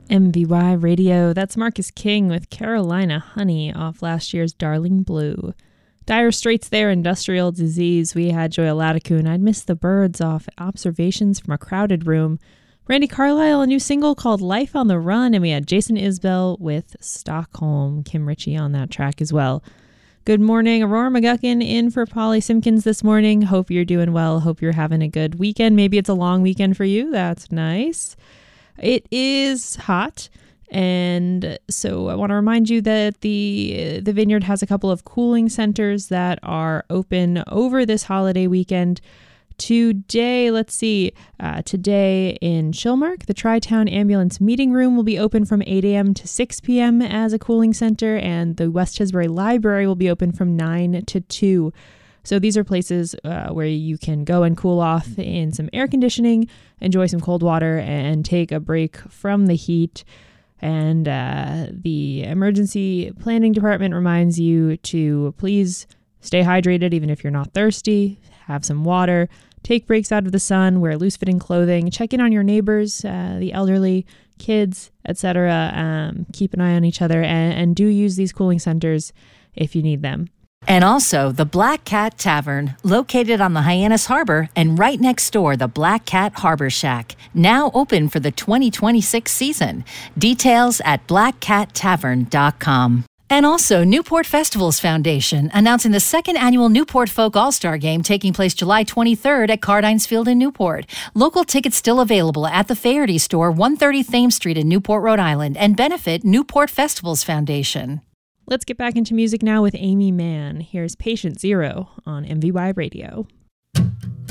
MVY Radio, that's Marcus King with Carolina Honey off last year's Darling Blue. Dire Straits there, Industrial Disease. We had Joya Latticune, I'd Miss the Birds off Observations from a Crowded Room. Randy Carlisle, a new single called Life on the Run, and we had Jason Isbell with Stockholm. Kim Ritchie on that track as well. Good morning, Aurora McGuckin in for Polly Simpkins this morning. Hope you're doing well. Hope you're having a good weekend. Maybe it's a long weekend for you. That's nice. It is hot, and so I want to remind you that the Vineyard has a couple of cooling centers that are open over this holiday weekend. Today, today in Chilmark, the Tri-Town Ambulance Meeting Room will be open from 8 a.m. to 6 p.m. as a cooling center, and the West Tisbury Library will be open from 9 to 2. So these are places where you can go and cool off in some air conditioning, enjoy some cold water, and take a break from the heat. And the Emergency Planning Department reminds you to please stay hydrated even if you're not thirsty, have some water, take breaks out of the sun, wear loose-fitting clothing, check in on your neighbors, the elderly, kids, etc. Keep an eye on each other, and do use these cooling centers if you need them. And also the Black Cat Tavern, located on the Hyannis Harbor and right next door, the Black Cat Harbor Shack, now open for the 2026 season. Details at blackcattavern.com. And also, Newport Festivals Foundation, announcing the second annual Newport Folk All-Star Game taking place July 23rd at Cardines Field in Newport. Local tickets still available at the Faherty Store, 130 Thames Street in Newport, Rhode Island, and benefit Newport Festivals Foundation. Let's get back into music now with Amy Mann. Here's Patient Zero on MVY Radio.